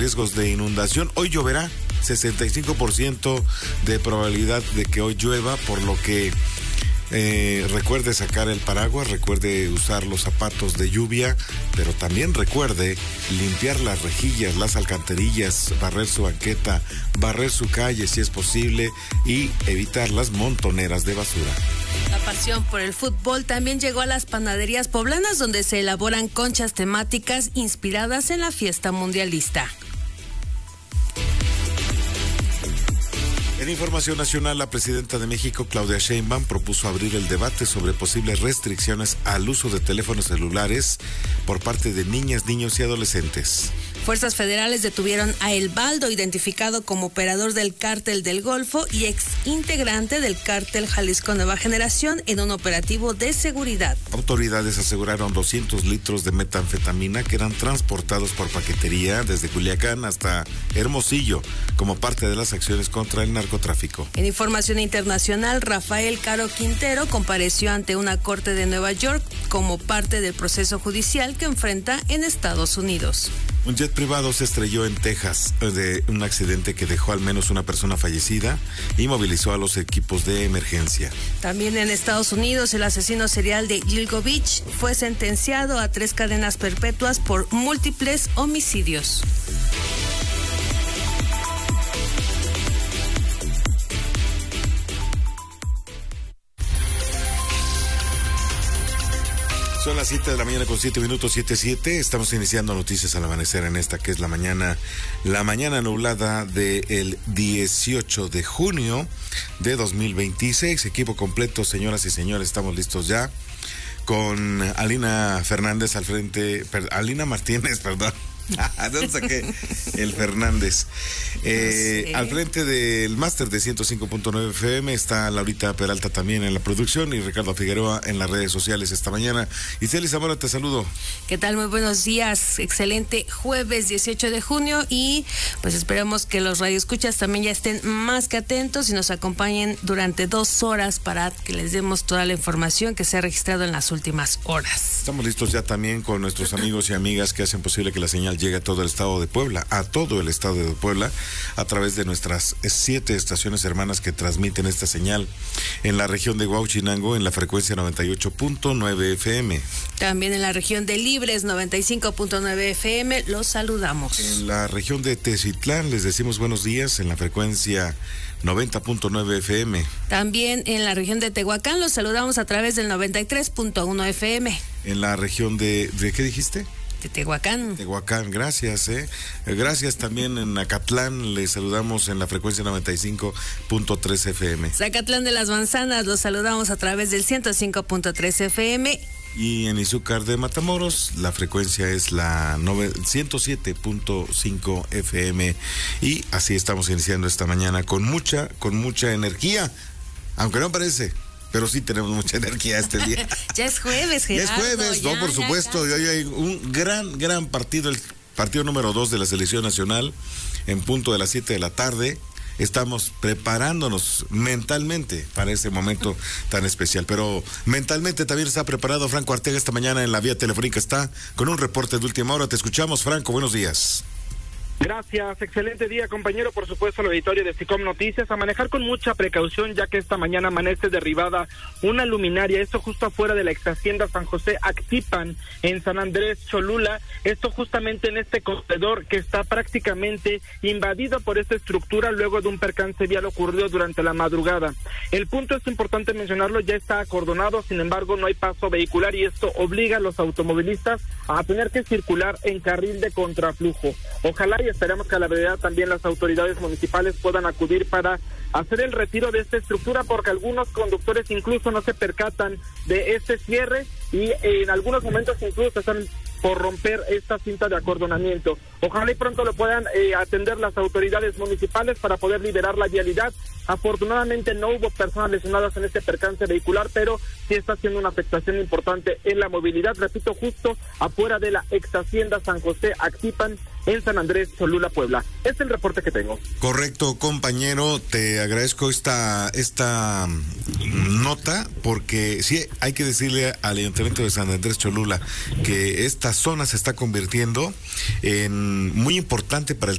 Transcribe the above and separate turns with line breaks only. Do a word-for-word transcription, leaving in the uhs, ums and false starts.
riesgos de inundación. Hoy lloverá, sesenta y cinco por ciento de probabilidad de que hoy llueva, por lo que Eh, recuerde sacar el paraguas, recuerde usar los zapatos de lluvia, pero también recuerde limpiar las rejillas, las alcantarillas, barrer su banqueta, barrer su calle si es posible y evitar las montoneras de basura.
La pasión por el fútbol también llegó a las panaderías poblanas, donde se elaboran conchas temáticas inspiradas en la fiesta mundialista.
En información nacional, la presidenta de México, Claudia Sheinbaum, propuso abrir el debate sobre posibles restricciones al uso de teléfonos celulares por parte de niñas, niños y adolescentes.
Fuerzas federales detuvieron a El Baldo, identificado como operador del Cártel del Golfo y ex integrante del Cártel Jalisco Nueva Generación, en un operativo de seguridad.
Autoridades aseguraron doscientos litros de metanfetamina que eran transportados por paquetería desde Culiacán hasta Hermosillo, como parte de las acciones contra el narcotráfico.
En información internacional, Rafael Caro Quintero compareció ante una corte de Nueva York como parte del proceso judicial que enfrenta en Estados Unidos.
Un jet privado se estrelló en Texas, de un accidente que dejó al menos una persona fallecida y movilizó a los equipos de emergencia.
También en Estados Unidos, el asesino serial de Gilgo Beach fue sentenciado a tres cadenas perpetuas por múltiples homicidios.
Son las siete de la mañana con siete minutos, siete siete. Estamos iniciando noticias al amanecer en esta que es la mañana, la mañana nublada del dieciocho de junio de dos mil veintiséis. Equipo completo, señoras y señores, estamos listos ya con Alina Fernández al frente, per, Alina Martínez, perdón. ¿De dónde saqué el Fernández? Eh, no sé. Al frente del máster de ciento cinco punto nueve F M está Laurita Peralta también en la producción y Ricardo Figueroa en las redes sociales esta mañana. Iseli Zamora, te saludo.
¿Qué tal? Muy buenos días. Excelente jueves dieciocho de junio y pues esperemos que los radioescuchas también ya estén más que atentos y nos acompañen durante dos horas para que les demos toda la información que se ha registrado en las últimas horas.
Estamos listos ya también con nuestros amigos y amigas que hacen posible que la señal llegue a todo el estado de Puebla, a todo el estado de Puebla, a través de nuestras siete estaciones hermanas que transmiten esta señal en la región de Huauchinango en la frecuencia noventa y ocho punto nueve F M.
También en la región de Libres noventa y cinco punto nueve F M, los saludamos.
En la región de Tezitlán les decimos buenos días en la frecuencia noventa punto nueve F M.
También en la región de Tehuacán los saludamos a través del noventa y tres punto uno F M.
En la región de, ¿de qué dijiste?
De Tehuacán.
Tehuacán, gracias, eh. Gracias también en Acatlán, les saludamos en la frecuencia noventa y cinco punto tres F M.
Zacatlán de las Manzanas, los saludamos a través del ciento cinco punto tres F M.
Y en Izúcar de Matamoros, la frecuencia es la ciento siete punto cinco F M. Y así estamos iniciando esta mañana con mucha, con mucha energía, aunque no parece. Pero sí tenemos mucha energía este día.
Ya es jueves, Gerardo.
Ya es jueves,
ya,
no, por
ya,
supuesto. Y hoy hay un gran, gran partido, el partido número dos de la Selección Nacional, en punto de las siete de la tarde. Estamos preparándonos mentalmente para ese momento tan especial. Pero mentalmente también está preparado Franco Arteaga esta mañana en la vía telefónica. Está con un reporte de última hora. Te escuchamos, Franco. Buenos días.
Gracias, excelente día, compañero. Por supuesto, el auditorio de SICOM Noticias, a manejar con mucha precaución, ya que esta mañana amanece derribada una luminaria, esto justo afuera de la ex hacienda San José Actipan, en San Andrés Cholula, esto justamente en este corredor que está prácticamente invadido por esta estructura luego de un percance vial ocurrido durante la madrugada. El punto es importante mencionarlo, ya está acordonado, sin embargo no hay paso vehicular y esto obliga a los automovilistas a tener que circular en carril de contraflujo. Ojalá y esperamos que a la brevedad también las autoridades municipales puedan acudir para hacer el retiro de esta estructura, porque algunos conductores incluso no se percatan de este cierre y en algunos momentos incluso están por romper esta cinta de acordonamiento. Ojalá y pronto lo puedan eh, atender las autoridades municipales para poder liberar la vialidad. Afortunadamente no hubo personas lesionadas en este percance vehicular, pero sí está haciendo una afectación importante en la movilidad, repito, justo afuera de la ex hacienda San José Actipan, en San Andrés Cholula, Puebla. Este es el reporte que tengo.
Correcto, compañero, te agradezco esta esta nota, porque sí hay que decirle al Ayuntamiento de San Andrés Cholula que esta zona se está convirtiendo en muy importante para el